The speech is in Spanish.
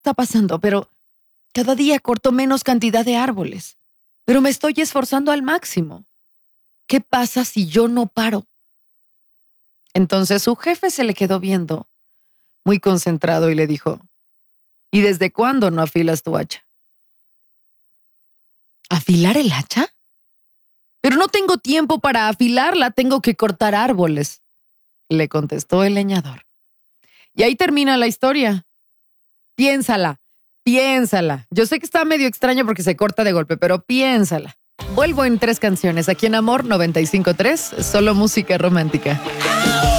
está pasando, pero cada día corto menos cantidad de árboles. Pero me estoy esforzando al máximo. ¿Qué pasa si yo no paro? Entonces su jefe se le quedó viendo, muy concentrado, y le dijo, ¿y desde cuándo no afilas tu hacha? ¿Afilar el hacha? Pero no tengo tiempo para afilarla, tengo que cortar árboles, le contestó el leñador. Y ahí termina la historia. Piénsala, piénsala. Yo sé que está medio extraño porque se corta de golpe, pero piénsala. Vuelvo en 3 canciones, aquí en Amor 95.3, solo música romántica.